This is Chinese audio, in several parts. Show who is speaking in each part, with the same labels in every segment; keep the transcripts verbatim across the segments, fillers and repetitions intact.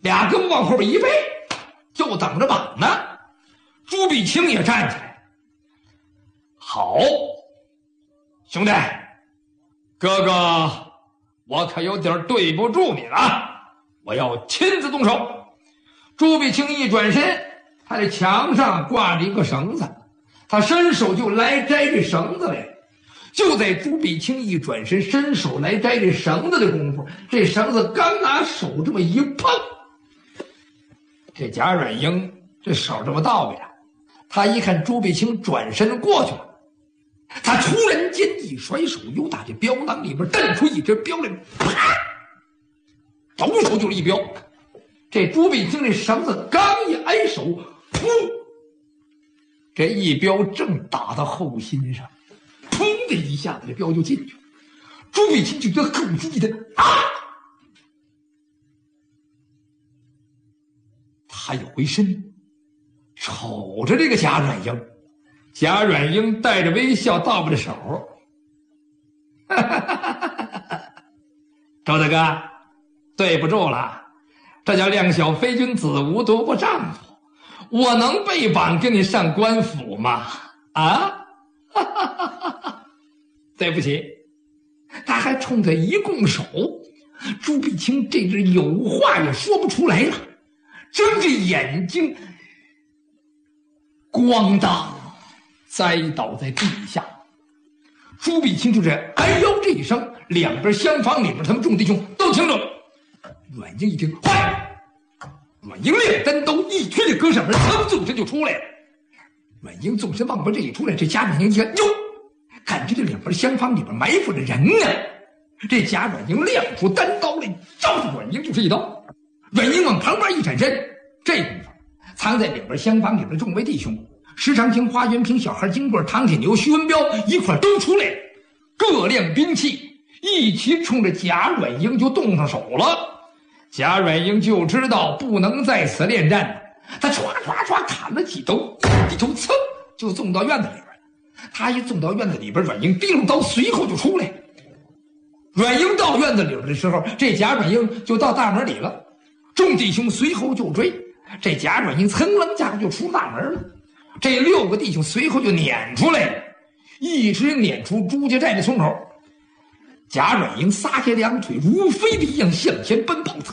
Speaker 1: 俩跟往后边一背，就等着绑呢。朱必清也站起来，好，兄弟，哥哥，我可有点对不住你了，我要亲自动手。朱必清一转身，他的墙上挂着一个绳子，他伸手就来摘这绳子来。就在朱必清一转身伸手来摘这绳子的功夫，这绳子刚拿手这么一碰，这贾软英这手这么倒下，他一看朱必清转身过去了，他突然间一甩手，又打这镖囊里边蹬出一只镖来，啪，抖手就是一镖。这朱必清这绳子刚一挨手，噗，这一镖正打到后心上，砰的一下子，这镖就进去了。朱必清就觉得更激的啊！他一回身，瞅着这个贾软英，贾软英带着微笑倒着手，哈哈哈哈哈！周大哥，对不住了，这叫量小非君子，无毒不丈夫。我能被绑跟你上官府吗？啊？哈哈哈哈哈！对不起，他还冲他一拱手。朱必清这只有话也说不出来了，睁着眼睛，咣当栽倒在地下。朱必清就这哎呦这一声，两边厢房里边他们众弟兄都听着了。阮英一听，坏！阮英练单刀一推这搁上门，噌纵身就出来了。阮英纵身往边这一出来，这贾阮英一看，哟，感觉这两边厢房里边埋伏着人呢。这贾阮英亮出单刀来，照着阮英就是一刀。阮英往旁边一闪身，这功夫藏在两边厢房里边众位弟兄石长青、花元平、小孩金棍、唐铁牛、徐文彪一块都出来了，各亮兵器，一起冲着贾阮英就动上手了。贾阮英就知道不能在此恋战了，他唰唰唰砍了几刀，一头噌就纵到院子里边。他一纵到院子里边，阮英提溜刀随后就出来。阮英到院子里边的时候，这贾阮英就到大门里了，众弟兄随后就追。这贾阮英噌楞家伙就出大门了，这六个弟兄随后就撵出来了，一直撵出朱家寨的村口。贾阮英撒开两腿，如飞的一样向前奔跑。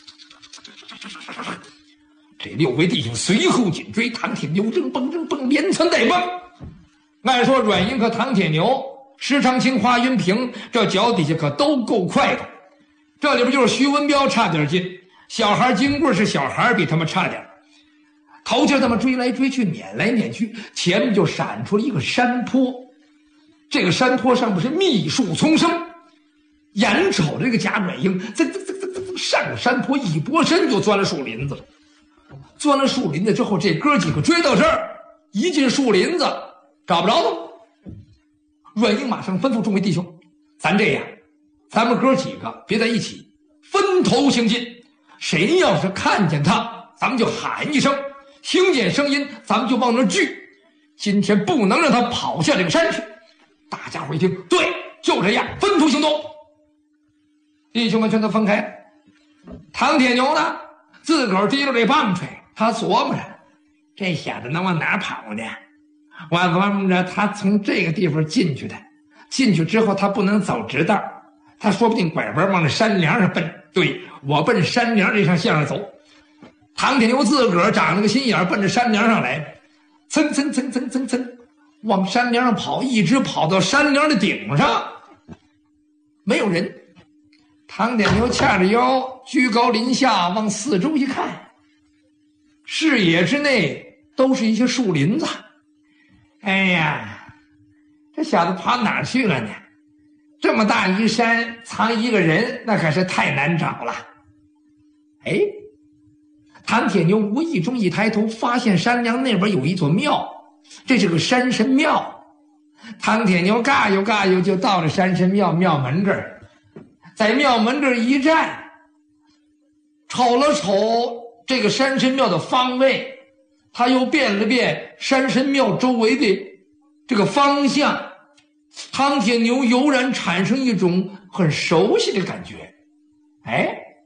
Speaker 1: 这六位弟兄随后紧追，唐铁牛正蹦正蹦，连窜带蹦。按说阮英和唐铁牛、石长青、花云平这脚底下可都够快的，这里边就是徐文彪差点进，小孩金棍是小孩比他们差点。头劲他们追来追去，撵来撵去，前面就闪出了一个山坡，这个山坡上面是密树丛生。眼瞅着这个贾阮英噌噌噌噌噌上了山坡，一拨身就钻了树林子了。钻了树林子之后，这哥几个追到这儿，一进树林子找不着了。阮英马上吩咐众位弟兄，咱这样，咱们哥几个别在一起，分头行进，谁要是看见他，咱们就喊一声，听见声音咱们就往那儿聚，今天不能让他跑下这个山去。大家伙一听，对，就这样，分头行动。弟兄们全都分开。唐铁牛呢，自个儿提着这棒槌，他琢磨着这小子能往哪儿跑呢？我琢磨着他从这个地方进去的，进去之后他不能走直道，他说不定拐弯往这山梁上奔。对，我奔山梁这上线上走。唐铁牛自个儿长了个心眼，奔着山梁上来，蹭蹭蹭蹭蹭蹭往山梁上跑，一直跑到山梁的顶上，没有人。唐铁牛掐着腰，居高临下往四周一看，视野之内都是一些树林子。哎呀，这小子跑哪儿去了呢？这么大一山，藏一个人那可是太难找了。哎，唐铁牛无意中一抬头，发现山梁那边有一座庙，这是个山神庙。唐铁牛嘎悠嘎悠就到了山神庙庙门这儿，在庙门这儿一站，瞅了瞅这个山神庙的方位，他又辨了辨山神庙周围的这个方向，唐铁牛油然产生一种很熟悉的感觉。哎，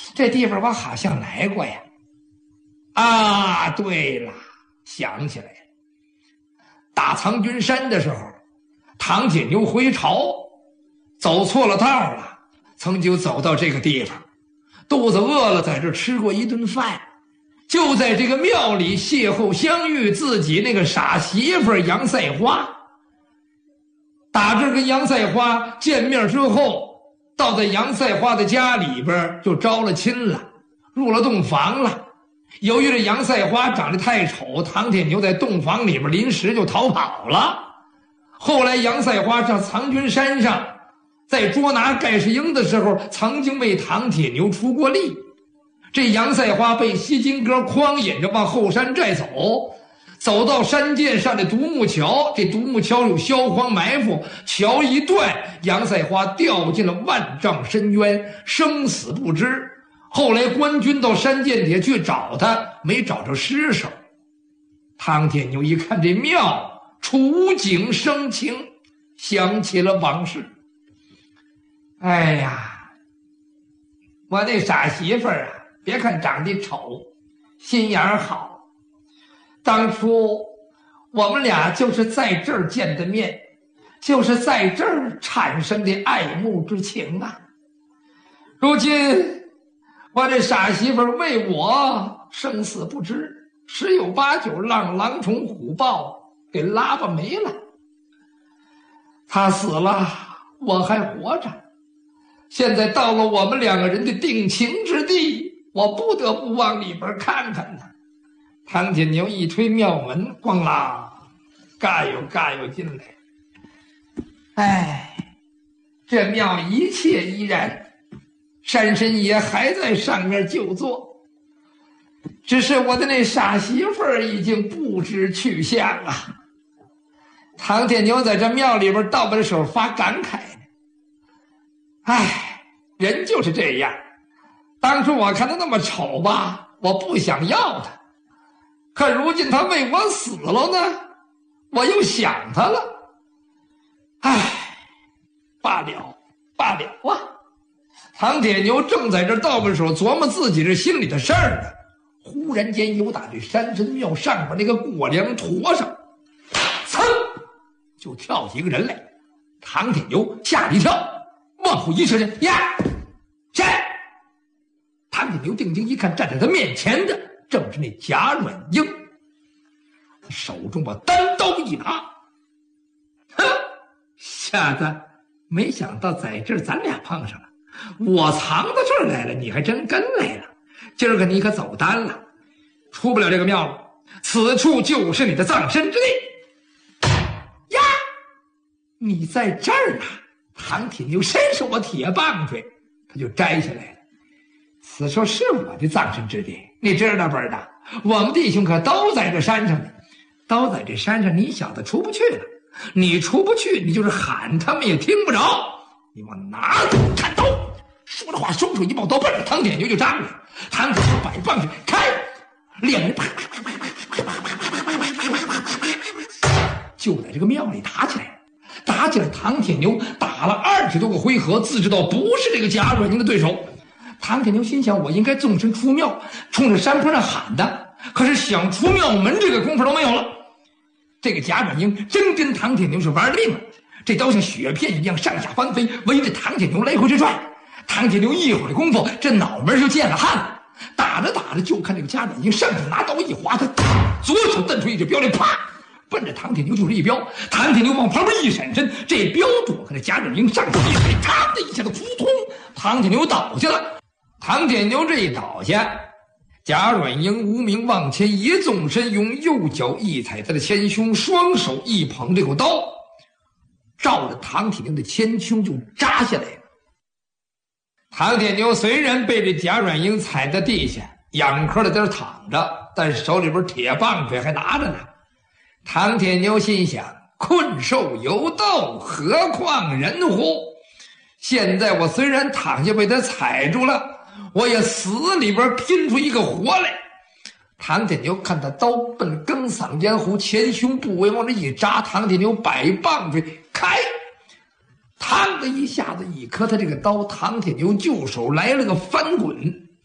Speaker 1: 这地方我好像来过呀。啊，对了，想起来了，打苍君山的时候，唐铁牛回朝，走错了道了，曾经走到这个地方，肚子饿了，在这吃过一顿饭，就在这个庙里邂逅相遇自己那个傻媳妇杨赛花。打这跟杨赛花见面之后，到在杨赛花的家里边就招了亲了，入了洞房了。由于这杨赛花长得太丑，唐铁牛在洞房里边临时就逃跑了。后来杨赛花上苍君山上，在捉拿盖世英的时候，曾经为唐铁牛出过力。这杨赛花被西金哥诓引着往后山寨走，走到山涧上的独木桥，这独木桥有萧荒埋伏，桥一断，杨赛花掉进了万丈深渊，生死不知。后来官军到山涧底去找他，没找着尸首。唐铁牛一看这庙，触景生情，想起了往事。哎呀，我那傻媳妇儿啊，别看长得丑，心眼儿好。当初我们俩就是在这儿见的面，就是在这儿产生的爱慕之情啊。如今我这傻媳妇为我生死不知，十有八九让狼虫虎豹给拉巴没了。他死了，我还活着，现在到了我们两个人的定情之地，我不得不往里边看看呢。唐铁牛一推庙门，咣啷，嘎悠嘎悠进来。哎，这庙一切依然，山神爷还在上面就坐，只是我的那傻媳妇儿已经不知去向了。唐铁牛在这庙里边倒把手发感慨呢。哎，人就是这样，当初我看他那么丑吧，我不想要他，可如今他为我死了呢，我又想他了。哎，罢了罢了啊。唐铁牛正在这倒把手琢磨自己这心里的事儿呢，忽然间有打这山神庙上边那个过梁坨上，噌就跳起一个人来。唐铁牛吓了一跳，往后一撤身，呀，谁？唐铁牛定睛一看，站在他面前的正是那贾软英，手中把单刀一拿，哼，瞎子，没想到在这儿咱俩碰上了。我藏到这儿来了，你还真跟来了。今儿个你可走单了，出不了这个庙了，此处就是你的葬身之地。呀，你在这儿啊！唐铁牛伸手我铁棒槌，他就摘下来了。此处是我的葬身之地，你知道不知道？我们弟兄可都在这山上呢，都在这山上，你小子出不去了。你出不去，你就是喊他们也听不着。你往哪走？砍刀！说着话，双手一抱刀，奔着唐铁牛就扎过来。唐铁牛摆棒去，开！两人啪啪啪啪啪啪啪啪，就在这个庙里打起来了。打起来，唐铁牛打了二十多个回合，自知道不是这个贾软英的对手。唐铁牛心想，我应该纵身出庙，冲着山坡上喊的，可是想出庙门这个功夫都没有了。这个贾软英真跟唐铁牛是玩命了，这刀像雪片一样上下翻飞，围着唐铁牛来回直转。唐铁牛一会儿的功夫，这脑门就见了汗了。打着打着，就看这个贾软英上手拿刀一划，他左手蹬出一只镖来，啪，奔着唐铁牛就是一镖。唐铁牛往旁边一闪身，这镖躲开了贾软英上手一锤，啪的一下子扑通，唐铁牛倒下了。唐铁牛这一倒下，贾软英无名往前一纵身，用右脚一踩他的前胸，双手一捧这口刀，照着唐铁牛的前胸就扎下来了。唐铁牛虽然被这贾软英踩在地下，仰壳的在这躺着，但是手里边铁棒槌还拿着呢。唐铁牛心想，困兽犹斗，何况人乎？现在我虽然躺下被他踩住了，我也死里边拼出一个活来。唐铁牛看他刀奔更嗓咽喉前胸部位往这一扎，唐铁牛摆棒槌开，嘡的一下子一磕他这个刀，唐铁牛就手来了个翻滚，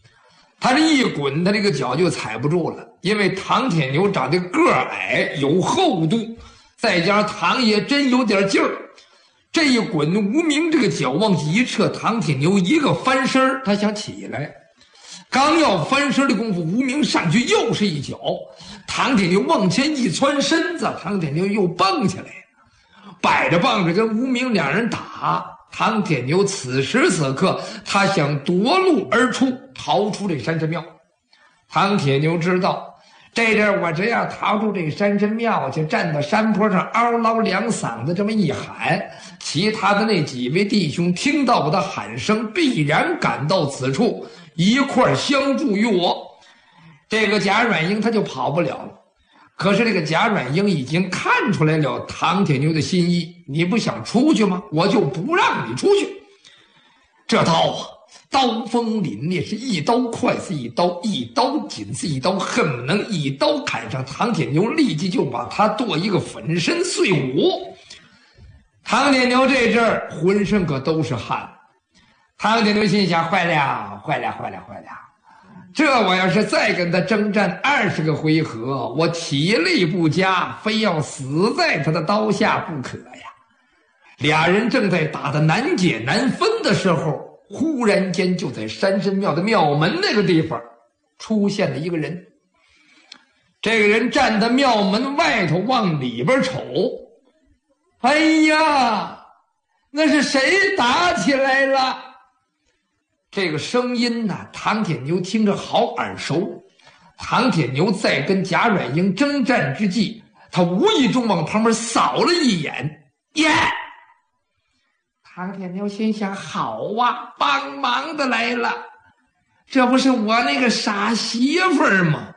Speaker 1: 他这一滚，他这个脚就踩不住了，因为唐铁牛长得个矮，有厚度，再加上唐爷真有点劲儿，这一滚，无名这个脚往一撤，唐铁牛一个翻身，他想起来，刚要翻身的功夫，无名上去又是一脚，唐铁牛往前一窜身子，唐铁牛又蹦起来，摆着棒子跟无名两人打。唐铁牛此时此刻，他想夺路而出，逃出这山神庙。唐铁牛知道，这阵我只要逃出这山神庙去，站到山坡上嗷嗷两嗓子这么一喊，其他的那几位弟兄听到我的喊声，必然赶到此处，一块相助于我。这个贾软英他就跑不了了。可是这个贾软英已经看出来了唐铁牛的心意，你不想出去吗？我就不让你出去。这刀啊，刀锋凛冽，是一刀快似一刀，一刀紧似一刀，恨不能一刀砍上唐铁牛，立即就把他剁一个粉身碎骨。唐铁牛这阵儿浑身可都是汗，唐铁牛心想：坏了，坏了，坏了，坏了！这我要是再跟他征战二十个回合，我体力不佳，非要死在他的刀下不可呀！俩人正在打得难解难分的时候，忽然间就在山神庙的庙门那个地方出现了一个人。这个人站在庙门外头往里边瞅，哎呀，那是谁打起来了？这个声音呢、啊，唐铁牛听着好耳熟。唐铁牛在跟贾软英征战之际，他无意中往旁边扫了一眼，耶！唐铁牛心想：好啊，帮忙的来了，这不是我那个傻媳妇儿吗？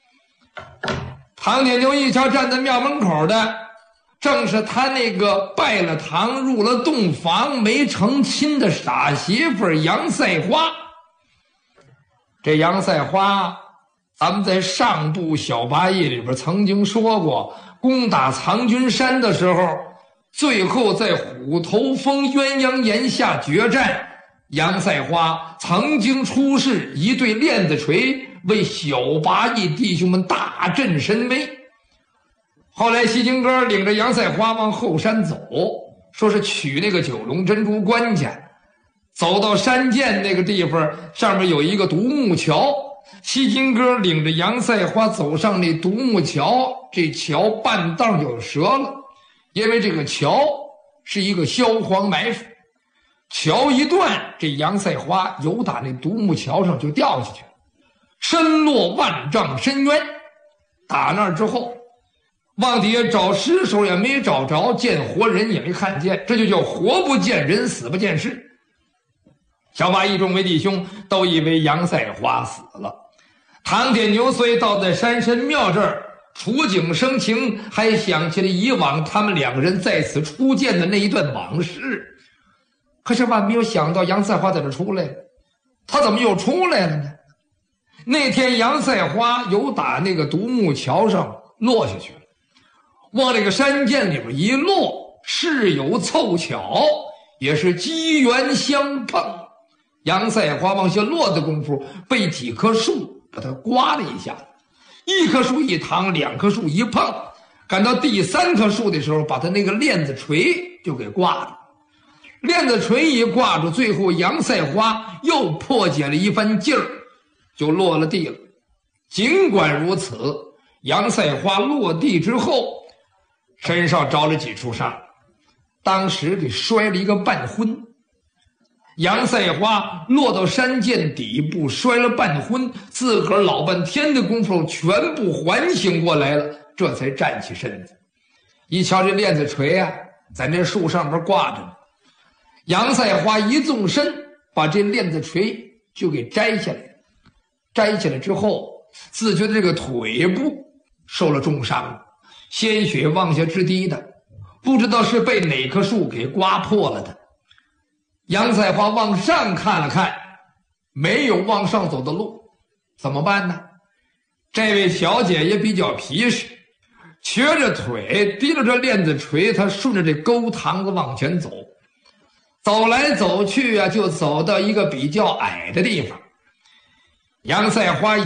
Speaker 1: 唐铁牛一瞧，站在庙门口的正是他那个拜了堂入了洞房没成亲的傻媳妇杨赛花。这杨赛花咱们在上部小八义里边曾经说过，攻打藏军山的时候，最后在虎头峰鸳鸯岩下决战，杨赛花曾经出示一对链子锤，为小八义弟兄们大振神威。后来西京哥领着杨赛花往后山走，说是取那个九龙珍珠关去。走到山涧那个地方，上面有一个独木桥，西京哥领着杨赛花走上那独木桥，这桥半道就折了，因为这个桥是一个消防埋伏，桥一断，这杨赛花由打那独木桥上就掉下去了，身落万丈深渊。打那儿之后，往底下找尸首也没找着，见活人也没看见，这就叫活不见人，死不见尸。小八义众位弟兄都以为杨赛花死了。唐铁牛虽到在山神庙这儿，触景生情，还想起了以往他们两个人在此初见的那一段往事。可是万没有想到杨赛花在这出来了，他怎么又出来了呢？那天杨赛花由打那个独木桥上落下去了，往这个山涧里边一落，事有凑巧，也是机缘相碰。杨赛花往下落的功夫，被几棵树把它刮了一下，一棵树一躺，两棵树一碰，赶到第三棵树的时候，把他那个链子锤就给挂住。链子锤一挂住，最后杨赛花又破解了一番劲儿，就落了地了。尽管如此，杨赛花落地之后，身上着了几处伤，当时给摔了一个半昏。杨赛花落到山涧底部摔了半昏，自个儿老半天的功夫全部缓醒过来了，这才站起身子。一瞧这链子锤啊，在那树上边挂着呢。杨赛花一纵身，把这链子锤就给摘下来了。摘下来之后，自觉得这个腿部受了重伤，鲜血往下直滴的，不知道是被哪棵树给刮破了的。杨赛花往上看了看，没有往上走的路，怎么办呢？这位小姐也比较皮实，瘸着腿，提着这链子锤，她顺着这沟塘子往前走，走来走去啊，就走到一个比较矮的地方。 杨赛花